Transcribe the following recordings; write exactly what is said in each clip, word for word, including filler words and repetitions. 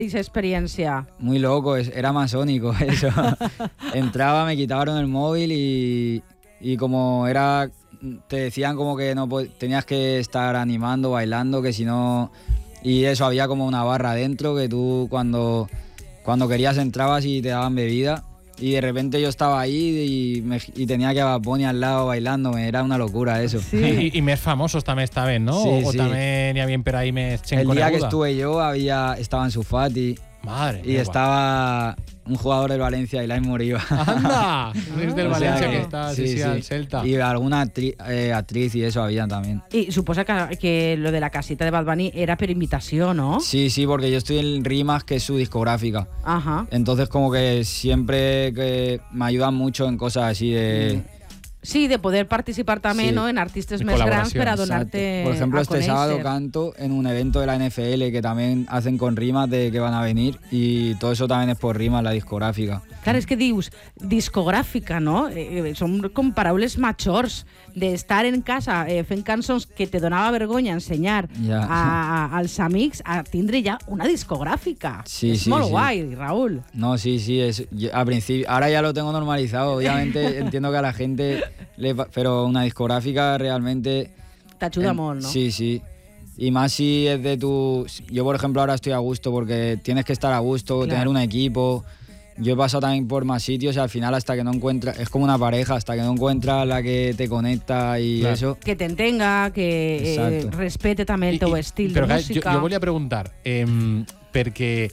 esa experiencia? Muy loco, era masónico eso. Entraba, me quitaron el móvil y, y como era, te decían como que no tenías que estar animando, bailando, que si no... Y eso, había como una barra adentro que tú cuando, cuando querías entrabas y te daban bebida. Y de repente yo estaba ahí y, me, y tenía que a Bad Bunny al lado bailándome, era una locura eso. Sí. I, I més famosos també estaven, no? Sí, o sí. també n'hi havia per ahí més gent El día coneguda? que estuve yo había, estaba Ansu Fati. Madre y meva. estaba un jugador del Valencia, Ilaix Moriba. ¡Anda! Es del O sea Valencia que, que está, sí, sí, sí, sí. al Celta. Y alguna actriz, eh, actriz y eso había también. Y suposa que, que lo de la casita de Bad Bunny era por invitación, ¿no? Sí, sí, porque yo estoy en Rimas, que es su discográfica. Ajá. Entonces como que siempre que me ayudan mucho en cosas así de... Sí, de poder participar también, Sí. ¿no? En artistas De más grandes para Exacto. donarte. Por ejemplo, a este conocer. sábado canto en un evento de la N F L que también hacen con rimas de que van a venir y todo eso también es por rimas, la discográfica. Claro, és que dius discogràfica, no? Eh, són com paraules majors d'estar en casa eh, fent cançons que te donava vergonya ensenyar Ja. a, a, als amics a tindre ja una discogràfica. Sí, és sí, molt sí. guai, Raúl. No, sí, sí, es, yo- al principio, ahora ya lo tengo normalizado, obviamente entiendo que a la gente, le, pa- pero una discográfica realmente... T'ajuda en- molt, no? Sí, sí. Y más si es de tu... Yo, por ejemplo, ahora estoy a gusto porque tienes que estar a gusto, Claro. tener un equipo. Yo he pasado también por más sitios y al final hasta que no encuentras... Es como una pareja, hasta que no encuentras la que te conecta y Claro. eso... Que t'entenga, que eh, Exacto. respete també el teu estil Però de clar, jo, música. jo volia preguntar, eh, perquè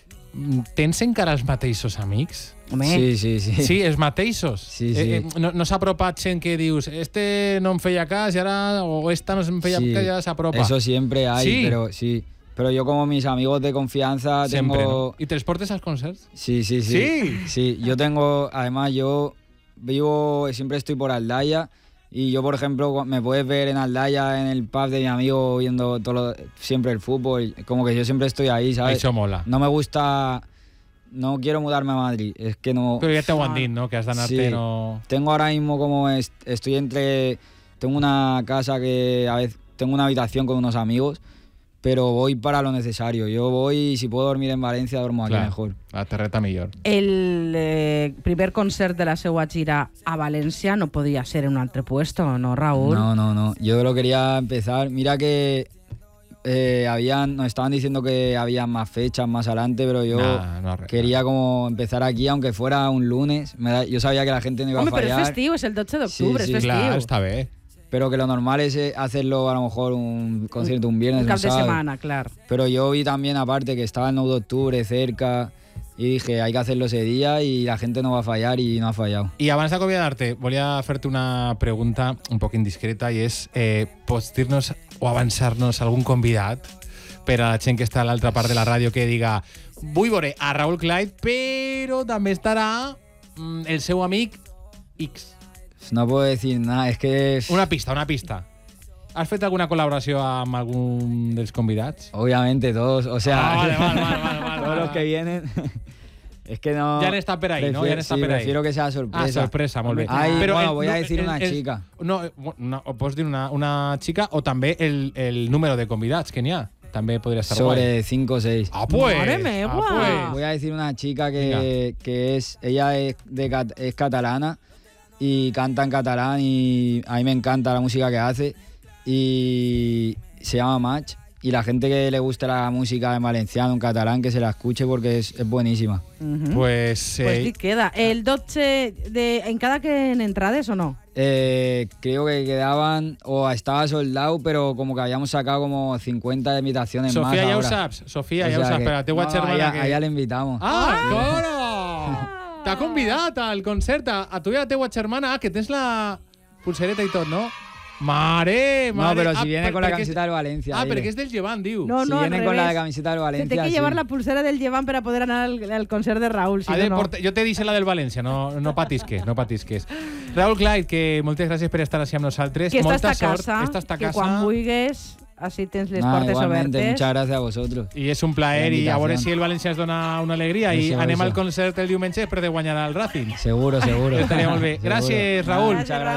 mm, tens encara els mateixos amics? Home. Sí, sí, sí. Sí, els mateixos? Sí, sí. Eh, eh, no no s'ha apropat gent que dius este no em feia cas i ara, o esta no em feia Sí, cas i ara s'apropa? Eso siempre hay, Sí. pero sí. Pero yo como mis amigos de confianza Sempre, tengo... no? I te'ls portes als concerts? Sí, sí, sí. Sí. Sí, yo tengo, además yo vivo, siempre estoy por Aldaya y yo, por ejemplo, me puedes ver en Aldaya, en el pub de mi amigo, viendo todo lo- siempre el fútbol, como que yo siempre estoy ahí, ¿sabes? Això mola. No me gusta, no quiero mudarme a Madrid, es que no... Però ja t'ho han dit, no? Que has d'anar-te, Sí. no... Tengo ahora mismo como est- estoy entre, tengo una casa que a veces, tengo una habitación con unos amigos, pero voy para lo necesario. Yo voy y si puedo dormir en Valencia, duermo aquí Clar, mejor. la terreta millor. El eh, primer concert de la seva gira a València no podia ser en un altre puesto, ¿no, Raúl? No, no, no. Yo lo quería empezar. Mira que eh, habían, nos estaban diciendo que había más fechas más adelante, pero yo Nah, no arregla. quería como empezar aquí, aunque fuera un lunes. Me da- yo sabía que la gente no iba Home, a però és fallar, festiu, és el dotze d'octubre, Sí, és sí, festiu. Clar, està bé. pero que lo normal es eh, hacerlo a lo mejor un concierto un viernes, Un cap de sábado. setmana, clar. Pero yo vi también aparte que estaba el nueve de octubre cerca y dije, hay que hacerlo ese día y la gente no va a fallar y no ha fallado. I abans d'acomiadar-te, volia fer-te una pregunta un poc indiscreta i és, eh, pots dir-nos o avançar-nos algun convidat per a la gent que està a l'altra part de la ràdio que diga vull veure a Raúl Clyde, però també estarà mm, el seu amic X. No puedo decir nada, es que... Una pista, una pista. Has fet alguna col·laboració amb algun dels convidats? Obviamente todos, o sea, Ah, vale, vale, vale, vale, vale, todos los vale. que vienen. Es que no. Ja n'està per ahí, no? Ja n'està sí, per ahí. prefiero que sea sorpresa. Ah, sorpresa, molt bé. Ay, bueno, el- voy a no, decir el- una el- chica. No, eh, no, o pots dir una, una xica o també el, el número de convidats que n'hi ha. També podria estar guai. Sobre cinco o seis. Ah, pues. Mare meva. Ah, pues. Voy a decir una chica que, que es. Ella es, de, cat- es catalana y canta en catalán y a mí me encanta la música que hace. Y se llama Match. Y la gente que le gusta la música en valenciano, en catalán, que se la escuche porque es, es buenísima. Uh-huh. Pues, eh, Pues dit queda. El dotze de... Encara queden entrades o no? Eh, creo que quedaban, o estaba soldado, pero como que habíamos sacado como cincuenta invitaciones más. Sofía, ja ho ahora. saps. Sofía, O ja ho sea saps. que- Per la teua no, germana allà, que... allà l'invitamos. Ah, claro! T'ha convidat al concert a, a tu i a la teua germana, ah, que tens la pulsereta i tot, no? Mare, No, mare. pero si ah, viene per- con la perquè camiseta del Valencia. Ah, dile. perquè és del Llevant, diu. No, si no, al viene con la revés. camiseta del Se Valencia. té que sí. llevar la pulsera del Llevant per a poder anar al, al concert de Raúl, si Ha de no, no. portar- jo t'he dit la del València, no, no patisques, no patisques. Raúl Clyde, que moltes gràcies per estar així amb nosaltres. Que esta Molta està a sort. casa, Esta està a que casa. quan vulguis, així tens les Ah, portes igualmente, obertes. muchas gracias a vosotros. I és un plaer, La i a veure invitación. si el València es dona una alegria. I Eso, anem eso. al concert el diumenge per de guanyar al Racing. Seguro, seguro. Estaria molt bé. Seguro. Gràcies, Raúl. Muchas gracias.